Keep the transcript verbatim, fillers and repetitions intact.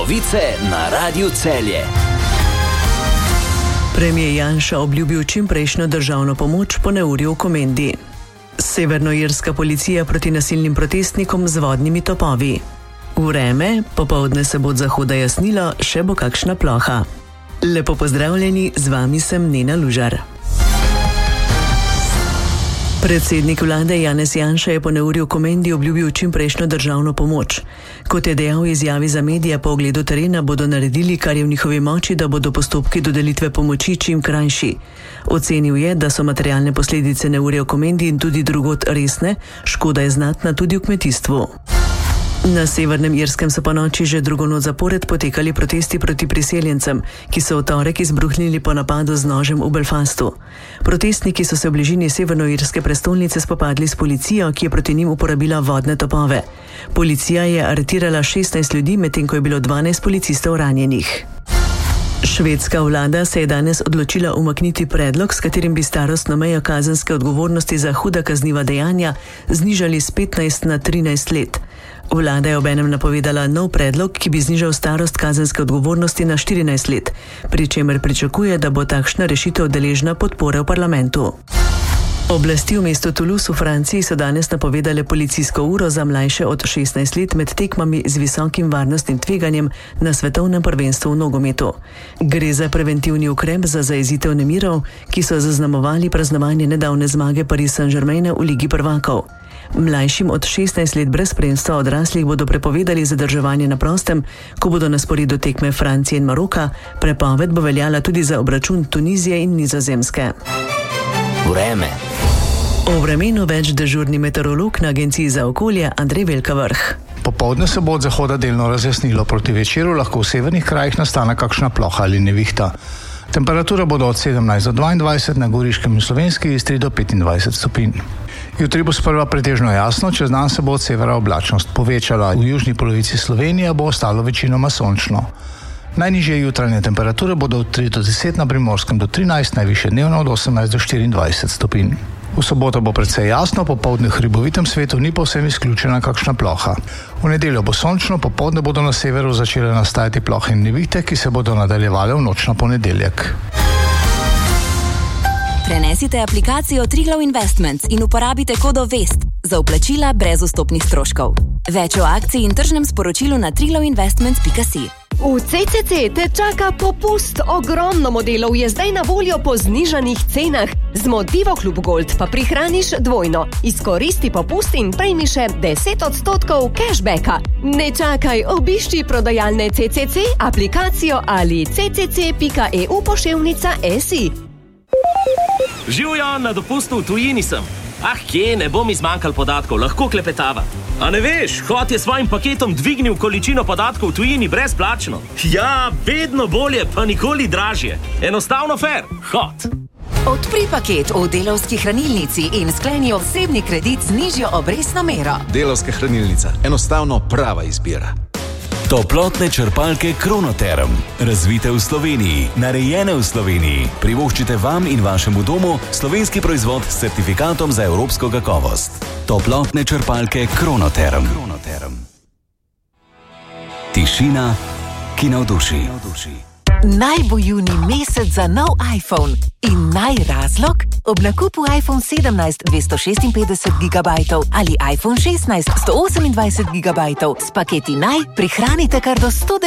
Novice na Radiu Celje. Premijer Janša obljubil čimprejšnjo državno pomoč po neurju v Komendi. Severnoirska policija proti nasilnim protestnikom z vodnimi topovi. Vreme, popoldne se bo od zahoda jasnilo, še bo kakšna ploha. Lepo pozdravljeni, z vami sem Nena Lužar. Predsednik vlade Janez Janša je po neurju v Komendi obljubil čimprejšnjo državno pomoč. Kot je dejal v izjavi za medije, po ogledu terena bodo naredili, kar je v njihovi moči, da bodo postopki dodelitve pomoči čim krajši. Ocenil je, da so materialne posledice neurja v Komendi in tudi drugod resne, škoda je znatna tudi v kmetijstvu. Na Severnem Irskem so po noči že drugo noč zapored potekali protesti proti priseljencem, ki so v torek izbruhnili po napadu z nožem v Belfastu. Protestniki so se v bližini severnoirske prestolnice spopadli s policijo, ki je proti njim uporabila vodne topove. Policija je aretirala šestnajst ljudi, medtem ko je bilo dvanajst policistov ranjenih. Švedska vlada se je danes odločila umakniti predlog, s katerim bi starostno mejo kazenske odgovornosti za huda kazniva dejanja znižali s petnajst na trinajst let. Vlada je obenem napovedala nov predlog, ki bi znižal starost kazenske odgovornosti na štirinajst let, pri čemer pričakuje, da bo takšna rešitev deležna podpore v parlamentu. Oblasti v mestu Toulouse v Franciji so danes napovedale policijsko uro za mlajše od šestnajst let med tekmami z visokim varnostnim tveganjem na svetovnem prvenstvu v nogometu. Gre za preventivni ukrep za zajezitev nemirov, ki so zaznamovali praznovanje nedavne zmage Paris Saint-Germaina v Ligi prvakov. Mlajšim od šestnajst let brez spremstva odraslih bodo prepovedali zadrževanje na prostem, ko bodo na sporedu tekme Francije in Maroka, prepoved bo veljala tudi za obračun Tunizije in Nizozemske. Vreme. O vremenu več dežurni meteorolog na Agenciji za okolje Andrej Velkavrh. Popoldne se bo od zahoda delno razjasnilo, proti večeru lahko v severnih krajih nastane kakšna ploha ali nevihta. Temperatura bodo od sedemnajst do dvaindvajset, na Goriškem in Slovenski Istri do petindvajset stopinj. Jutri bo sprva pretežno jasno, čez dan se bo od severa oblačnost povečala, v južni polovici Slovenije bo ostalo večinoma sončno. Najnižje jutranje temperature bodo od tri do deset, na Primorskem do trinajst, najvišje dnevno od osemnajst do štiriindvajset stopinj. V soboto bo precej jasno, popoldne v hribovitem svetu ni povsem izključena kakšna ploha. V nedeljo bo sončno, popoldne bodo na severu začele nastajati plohe in nevihte, ki se bodo nadaljevale v noč na ponedeljek. Prenesite aplikacijo Triglav Investments in uporabite kodo VEST za vplačila brez vstopnih stroškov. Več o akciji in tržnem sporočilu na triglav investments pika si. V C C C te čaka popust. Ogromno modelov je zdaj na voljo po znižanih cenah. Z Motivo Klub Gold pa prihraniš dvojno. Izkoristi popust in prejmi še deset odstotkov cashbacka. Ne čakaj, obišči prodajalne C C C, aplikacijo ali c c c pika e u poševnica si. Živjo, na dopustu v tujini sem. Ah, kje, ne bo mi zmanjkal podatkov, lahko klepetava. A ne veš, Hot je svojim paketom dvignil količino podatkov v tujini brezplačno. Ja, vedno bolje, pa nikoli dražje. Enostavno fair, Hot. Odpri paket v Delavski hranilnici in skleni osebni kredit z nižjo obrestno mero. Delavska hranilnica, enostavno prava izbira. Toplotne črpalke Kronoterm. Razvite v Sloveniji, narejene v Sloveniji. Privoščite vam in vašemu domu slovenski proizvod s certifikatom za evropsko kakovost. Toplotne črpalke Kronoterm. Kronoterm. Tišina, ki navduši. Naj bo juni mesec za nov iPhone. In naj razlog? Ob nakupu iPhone sedemnajst dvesto šestinpetdeset gigabajtov ali iPhone šestnajst sto osemindvajset gigabajtov s paketi naj prihranite kar do sto